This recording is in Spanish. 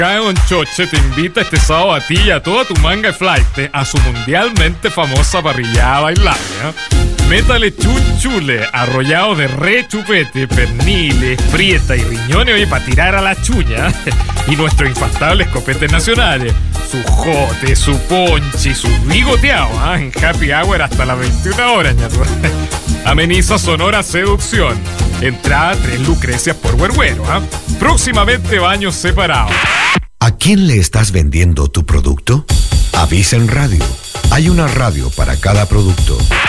Don Choche te invita este sábado a ti y a toda tu manga de flight a su mundialmente famosa parrillada bailaria. Métale chunchule, arrollado de re chupete, perniles, prieta y riñones, oye, para tirar a la chuña. Y nuestros infaltables copetes nacionales, su jote, su ponche, su bigoteado, en happy hour hasta las 21 horas, ñato. Ameniza sonora seducción. Entrada 3 Lucrecias por Huerguero, Próximamente baños separados. ¿A quién le estás vendiendo tu producto? Avisa en radio. Hay una radio para cada producto.